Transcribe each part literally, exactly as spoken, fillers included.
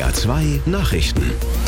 R zwei Nachrichten.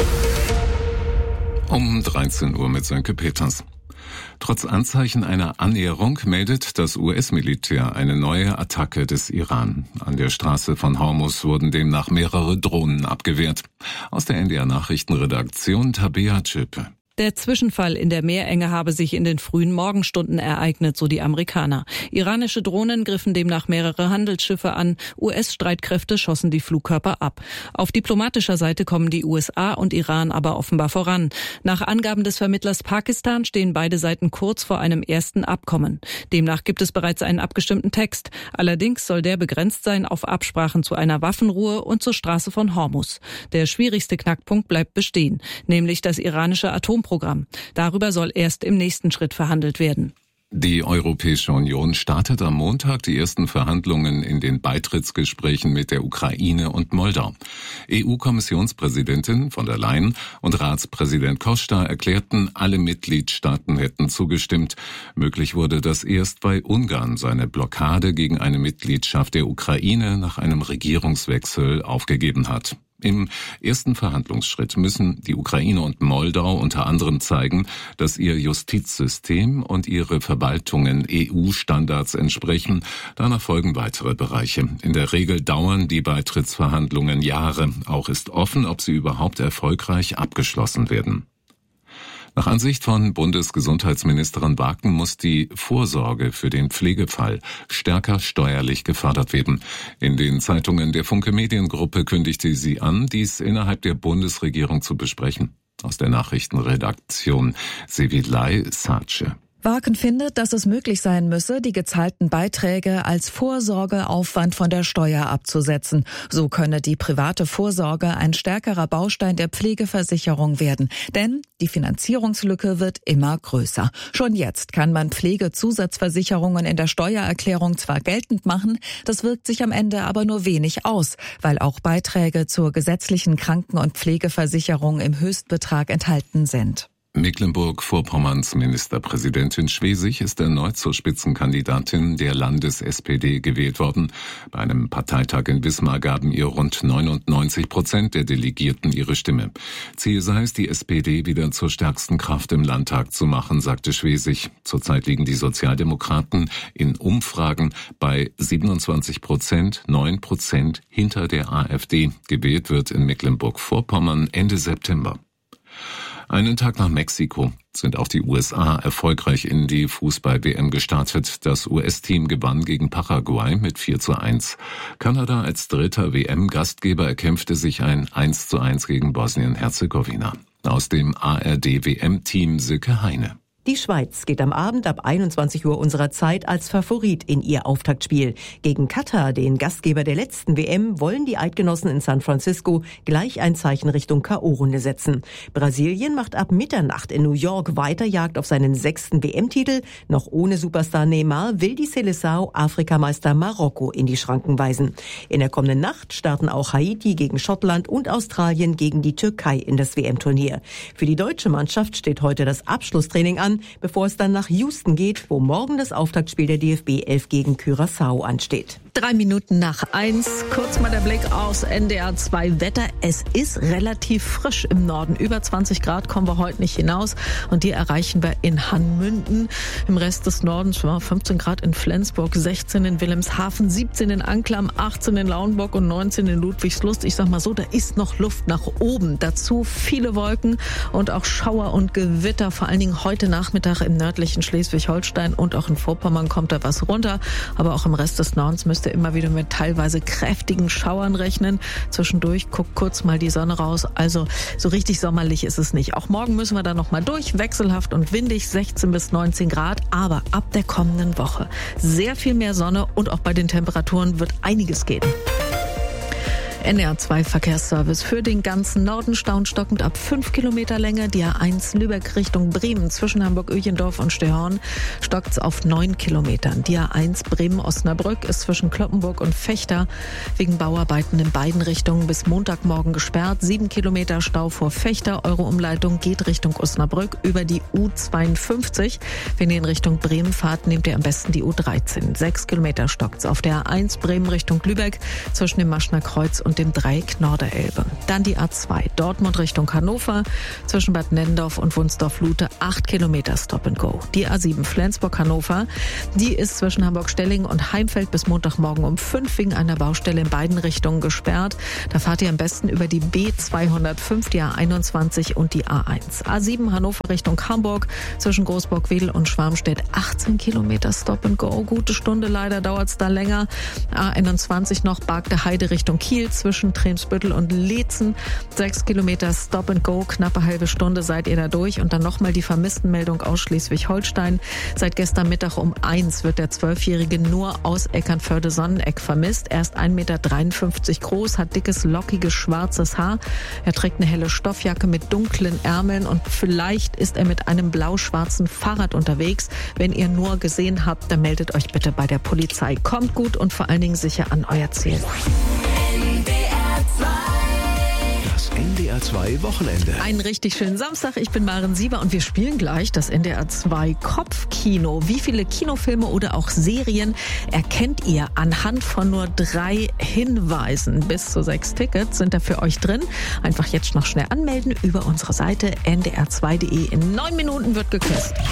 Um dreizehn Uhr mit Sönke Peters. Trotz Anzeichen einer Annäherung meldet das U S-Militär eine neue Attacke des Iran. An der Straße von Hormuz wurden demnach mehrere Drohnen abgewehrt. Aus der N D R-Nachrichtenredaktion Tabea Zschöpe. Der Zwischenfall in der Meerenge habe sich in den frühen Morgenstunden ereignet, so die Amerikaner. Iranische Drohnen griffen demnach mehrere Handelsschiffe an. U S-Streitkräfte schossen die Flugkörper ab. Auf diplomatischer Seite kommen die U S A und Iran aber offenbar voran. Nach Angaben des Vermittlers Pakistan stehen beide Seiten kurz vor einem ersten Abkommen. Demnach gibt es bereits einen abgestimmten Text. Allerdings soll der begrenzt sein auf Absprachen zu einer Waffenruhe und zur Straße von Hormuz. Der schwierigste Knackpunkt bleibt bestehen, nämlich das iranische Atomprogramm. Darüber soll erst im nächsten Schritt verhandelt werden. Die Europäische Union startet am Montag die ersten Verhandlungen in den Beitrittsgesprächen mit der Ukraine und Moldau. E U-Kommissionspräsidentin von der Leyen und Ratspräsident Costa erklärten, alle Mitgliedstaaten hätten zugestimmt. Möglich wurde das erst, weil Ungarn seine Blockade gegen eine Mitgliedschaft der Ukraine nach einem Regierungswechsel aufgegeben hat. Im ersten Verhandlungsschritt müssen die Ukraine und Moldau unter anderem zeigen, dass ihr Justizsystem und ihre Verwaltungen E U-Standards entsprechen. Danach folgen weitere Bereiche. In der Regel dauern die Beitrittsverhandlungen Jahre. Auch ist offen, ob sie überhaupt erfolgreich abgeschlossen werden. Nach Ansicht von Bundesgesundheitsministerin Waken muss die Vorsorge für den Pflegefall stärker steuerlich gefördert werden. In den Zeitungen der Funke Mediengruppe kündigte sie an, dies innerhalb der Bundesregierung zu besprechen. Aus der Nachrichtenredaktion Sevilay Sace. Waken findet, dass es möglich sein müsse, die gezahlten Beiträge als Vorsorgeaufwand von der Steuer abzusetzen. So könne die private Vorsorge ein stärkerer Baustein der Pflegeversicherung werden. Denn die Finanzierungslücke wird immer größer. Schon jetzt kann man Pflegezusatzversicherungen in der Steuererklärung zwar geltend machen, das wirkt sich am Ende aber nur wenig aus, weil auch Beiträge zur gesetzlichen Kranken- und Pflegeversicherung im Höchstbetrag enthalten sind. Mecklenburg-Vorpommerns Ministerpräsidentin Schwesig ist erneut zur Spitzenkandidatin der Landes-S P D gewählt worden. Bei einem Parteitag in Wismar gaben ihr rund neunundneunzig Prozent der Delegierten ihre Stimme. Ziel sei es, die S P D wieder zur stärksten Kraft im Landtag zu machen, sagte Schwesig. Zurzeit liegen die Sozialdemokraten in Umfragen bei siebenundzwanzig Prozent, neun Prozent hinter der A f D. Gewählt wird in Mecklenburg-Vorpommern Ende September. Einen Tag nach Mexiko sind auch die U S A erfolgreich in die Fußball-W M gestartet. Das U S-Team gewann gegen Paraguay mit vier zu eins. Kanada als dritter W M-Gastgeber erkämpfte sich ein eins zu eins gegen Bosnien-Herzegowina. Aus dem A R D-W M-Team Silke Heine. Die Schweiz geht am Abend ab einundzwanzig Uhr unserer Zeit als Favorit in ihr Auftaktspiel. Gegen Katar, den Gastgeber der letzten W M, wollen die Eidgenossen in San Francisco gleich ein Zeichen Richtung K O-Runde setzen. Brasilien macht ab Mitternacht in New York weiter Jagd auf seinen sechsten W M-Titel. Noch ohne Superstar Neymar will die Seleção Afrikameister Marokko in die Schranken weisen. In der kommenden Nacht starten auch Haiti gegen Schottland und Australien gegen die Türkei in das W M-Turnier. Für die deutsche Mannschaft steht heute das Abschlusstraining an, bevor es dann nach Houston geht, wo morgen das Auftaktspiel der D F B elf gegen Curaçao ansteht. Drei Minuten nach eins. Kurz mal der Blick aus N D R zwei Wetter. Es ist relativ frisch im Norden. Über zwanzig Grad kommen wir heute nicht hinaus. Und die erreichen wir in Hanmünden. Im Rest des Nordens fünfzehn Grad in Flensburg, sechzehn in Wilhelmshaven, siebzehn in Anklam, achtzehn in Lauenburg und neunzehn in Ludwigslust. Ich sag mal so, da ist noch Luft nach oben. Dazu viele Wolken und auch Schauer und Gewitter. Vor allen Dingen heute Nachmittag im nördlichen Schleswig-Holstein und auch in Vorpommern kommt da was runter. Aber auch im Rest des Nordens müsst ihr immer wieder mit teilweise kräftigen Schauern rechnen. Zwischendurch guckt kurz mal die Sonne raus. Also so richtig sommerlich ist es nicht. Auch morgen müssen wir da noch mal durch. Wechselhaft und windig, sechzehn bis neunzehn Grad. Aber ab der kommenden Woche sehr viel mehr Sonne und auch bei den Temperaturen wird einiges gehen. N R zwei Verkehrsservice für den ganzen Norden stauend stockend ab fünf Kilometer Länge. Die A eins Lübeck Richtung Bremen zwischen Hamburg-Öchendorf und Stehorn stockt's auf neun Kilometern. Die A eins Bremen-Osnabrück ist zwischen Kloppenburg und Vechta wegen Bauarbeiten in beiden Richtungen bis Montagmorgen gesperrt. Sieben Kilometer Stau vor Vechta. Eure Umleitung geht Richtung Osnabrück über die U zweiundfünfzig. Wenn ihr in Richtung Bremen fahrt, nehmt ihr am besten die U dreizehn. Sechs Kilometer stockt's auf der A eins Bremen Richtung Lübeck zwischen dem Maschner Kreuz und und dem Dreieck Norderelbe. Dann die A zwei, Dortmund Richtung Hannover, zwischen Bad Nennendorf und Wunsdorf-Lute, acht Kilometer Stop and Go. Die A sieben, Flensburg-Hannover, die ist zwischen Hamburg-Stellingen und Heimfeld bis Montagmorgen um fünf wegen einer Baustelle in beiden Richtungen gesperrt. Da fahrt ihr am besten über die B zweihundertfünf, die A einundzwanzig und die A eins. A sieben, Hannover Richtung Hamburg, zwischen Großburg-Wedel und Schwarmstedt, achtzehn Kilometer Stop and Go. Gute Stunde, leider dauert es da länger. A einundzwanzig noch, Bargte Heide Richtung Kiel, zwischen Tremsbüttel und Leetzen, sechs Kilometer Stop and Go, knappe halbe Stunde seid ihr da durch. Und dann nochmal die Vermisstenmeldung aus Schleswig-Holstein. Seit gestern Mittag um eins wird der Zwölfjährige nur aus Eckernförde-Sonneneck vermisst. Er ist ein Meter dreiundfünfzig groß, hat dickes, lockiges, schwarzes Haar. Er trägt eine helle Stoffjacke mit dunklen Ärmeln und vielleicht ist er mit einem blau-schwarzen Fahrrad unterwegs. Wenn ihr nur gesehen habt, dann meldet euch bitte bei der Polizei. Kommt gut und vor allen Dingen sicher an euer Ziel. Das N D R zwei Wochenende. Einen richtig schönen Samstag. Ich bin Maren Sieber und wir spielen gleich das N D R zwei Kopfkino. Wie viele Kinofilme oder auch Serien erkennt ihr anhand von nur drei Hinweisen? Bis zu sechs Tickets sind da für euch drin. Einfach jetzt noch schnell anmelden über unsere Seite n d r zwei punkt d e. In neun Minuten wird geküsst.